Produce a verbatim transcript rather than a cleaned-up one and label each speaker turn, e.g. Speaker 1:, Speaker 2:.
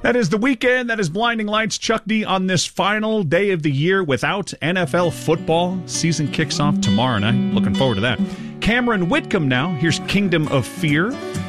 Speaker 1: That is the weekend. That is Blinding Lights. Chuck D on this final day of the year without N F L football. Season kicks off tomorrow night. Looking forward to that. Cameron Whitcomb now. Here's Kingdom of Fear.